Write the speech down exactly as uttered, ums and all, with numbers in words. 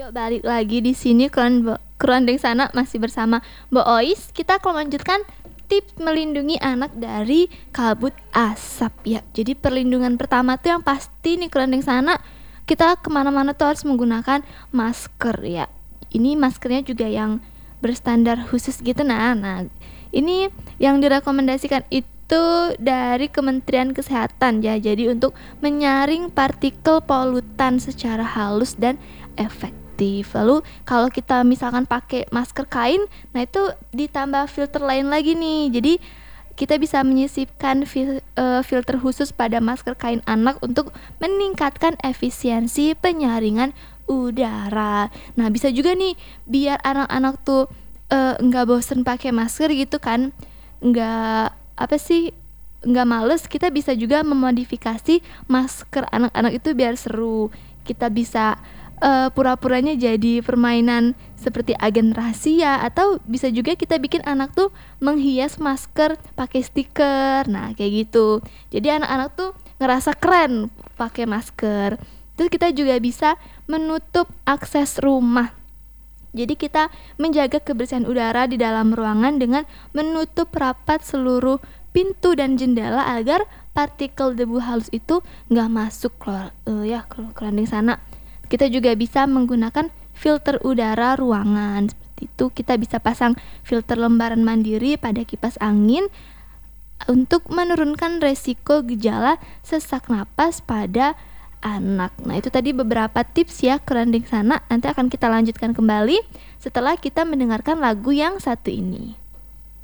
Yuk balik lagi di sini Keran- kerandeng sana masih bersama Mbak Ois. Kita akan melanjutkan tips melindungi anak dari kabut asap ya. Jadi perlindungan pertama tuh yang pasti nih kerandeng sana, kita kemana-mana tuh harus menggunakan masker ya. Ini maskernya juga yang berstandar khusus gitu nah. Nah ini yang direkomendasikan itu dari Kementerian Kesehatan ya. Jadi untuk menyaring partikel polutan secara halus dan efektif. Lalu kalau kita misalkan pakai masker kain, nah itu ditambah filter lain lagi nih. Jadi kita bisa menyisipkan fil- uh, filter khusus pada masker kain anak untuk meningkatkan efisiensi penyaringan udara. Nah bisa juga nih biar anak-anak tuh uh, nggak bosen pakai masker gitu kan, nggak apa sih nggak males, kita bisa juga memodifikasi masker anak-anak itu biar seru. Kita bisa uh, pura-puranya jadi permainan seperti agen rahasia, atau bisa juga kita bikin anak tuh menghias masker pakai stiker. Nah kayak gitu, jadi anak-anak tuh ngerasa keren pakai masker. Terus kita juga bisa menutup akses rumah. Jadi kita menjaga kebersihan udara di dalam ruangan dengan menutup rapat seluruh pintu dan jendela agar partikel debu halus itu nggak masuk keluar uh, ya ke kerandeng sana. Kita juga bisa menggunakan filter udara ruangan. Seperti itu kita bisa pasang filter lembaran mandiri pada kipas angin untuk menurunkan resiko gejala sesak napas pada anak. Nah itu tadi beberapa tips ya kerandeng sana. Nanti akan kita lanjutkan kembali setelah kita mendengarkan lagu yang satu ini.